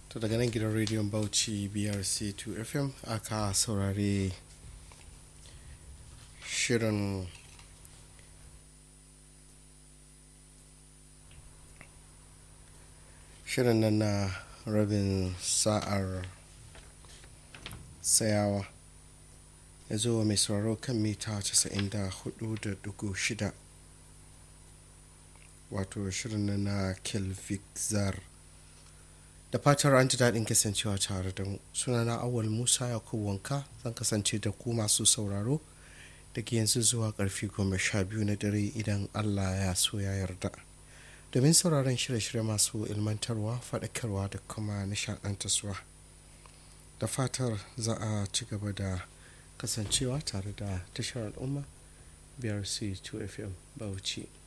To daga nan gidan rediyon Bauchi BRC 2 FM aka saurari shirin nan na rabin sa'ar sayawa ya zo mai sauraro kan mita 94.6 wato shirin nan na Kelvixar. Da fatar an ji daɗin kasancewa tare da mu. Sunana Awal Musa Yakubu Wanka, zan kasance da ku masu sauraro daga yanzu zuwa ƙarfe 12 na dare idan Allah ya so ya yarda, domin sauraron shirye-shirye masu ilmantarwa, faɗakarwa da kuma nishaɗantarwa. Da fatar za a ci gaba da kasancewa tare da tashar al'umma BRC 2 FM Bauchi.